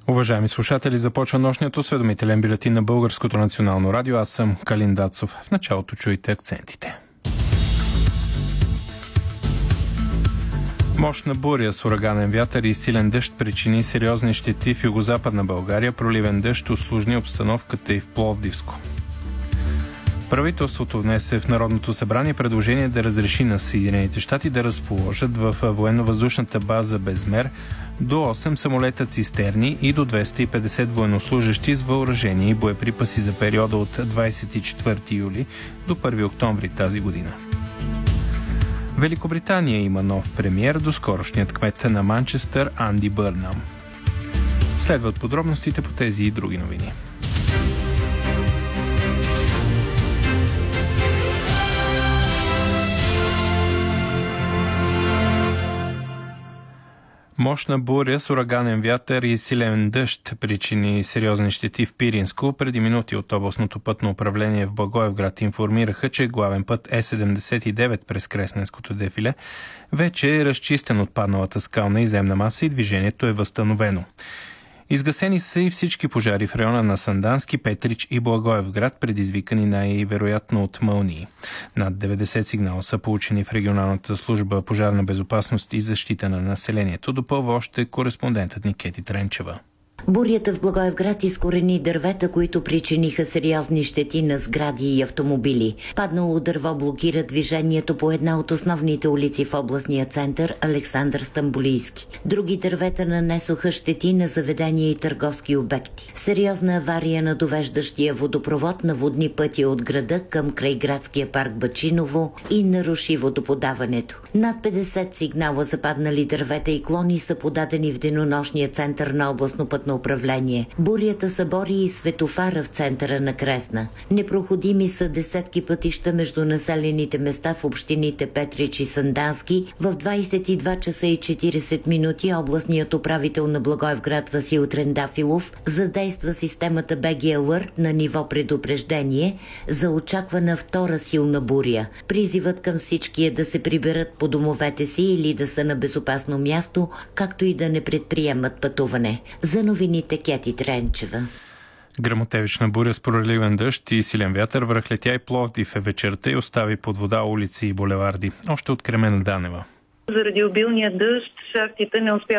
Уважаеми слушатели, започва нощният осведомителен бюлетин на Българското национално радио. Аз съм Калин Дацов. В началото чуйте акцентите. Мощна буря с ураганен вятър и силен дъжд причини сериозни щети в югозападна България. Проливен дъжд усложни обстановката и в Пловдивско. Правителството внесе в Народното събрание предложение да разреши на Съединените щати да разположат в военно-въздушната база Безмер до 8 самолета цистерни и до 250 военнослужащи с въоръжение и боеприпаси за периода от 24 юли до 1 октомври тази година. Великобритания има нов премиер, доскорошният кмет на Манчестър Анди Бърнам. Следват подробностите по тези и други новини. Мощна буря с ураганен вятър и силен дъжд причини сериозни щети в Пиринско. Преди минути от областното пътно управление в Благоевград информираха, че главен път Е79 през Кресненското дефиле вече е разчистен от падналата скална и земна маса и движението е възстановено. Изгасени са и всички пожари в района на Сандански, Петрич и Благоевград, предизвикани най-вероятно от мълнии. Над 90 сигнала са получени в регионалната служба пожарна безопасност и защита на населението. Допълва още кореспондентът ни Кети Тренчева. Бурята в Благоевград изкорени дървета, които причиниха сериозни щети на сгради и автомобили. Паднало дърво блокира движението по една от основните улици в областния център Александър Стамболийски. Други дървета нанесоха щети на заведения и търговски обекти. Сериозна авария на довеждащия водопровод на водни пътя от града към крайградския парк Бачиново и наруши водоподаването. Над 50 сигнала за паднали дървета и клони са подадени в денонощния център на областно пътно управление. Бурята събори и светофара в центъра на Кресна. Непроходими са десетки пътища между населените места в общините Петрич и Сандански. В 22 часа и 40 минути областният управител на Благоевград Васил Трендафилов задейства системата БГ Alert на ниво предупреждение за очаквана втора силна буря. Призивът към всички е да се приберат по домовете си или да са на безопасно място, както и да не предприемат пътуване. За новините Кети Тренчева. Гръмотевична буря с проливен дъжд и силен вятър връхлетя и Пловдив вечерта и остави под вода улици и булеварди. Още от Кремена Данева. Заради обилния дъжд шахтите не успяват